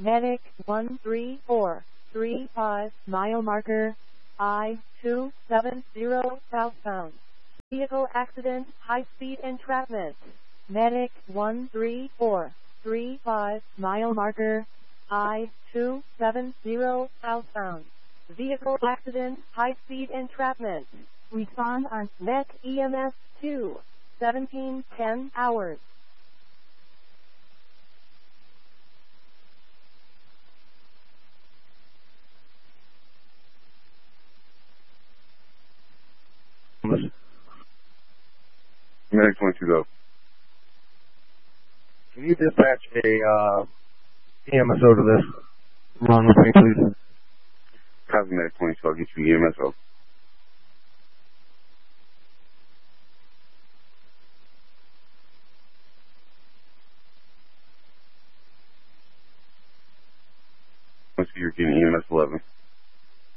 Medic 13435, mile marker I-270 southbound. Vehicle accident, high-speed entrapment. Medic 13435, mile marker I-270 southbound. Vehicle accident, high-speed entrapment. Respond on Met EMS 2, 1710 hours. Medic 22 go. Can you dispatch a EMSO to this run with me, please? Copy Medic 22, I'll get you EMSO. Once you're getting EMS 11.